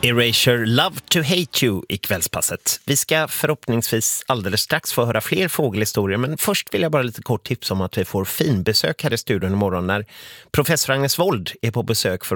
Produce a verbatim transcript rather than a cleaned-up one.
Erasure, Love to Hate You i kvällspasset. Vi ska förhoppningsvis alldeles strax få höra fler fågelhistorier, men först vill jag bara lite kort tipsa om att vi får fin besök här i studion imorgon när professor Agnes Wold är på besök för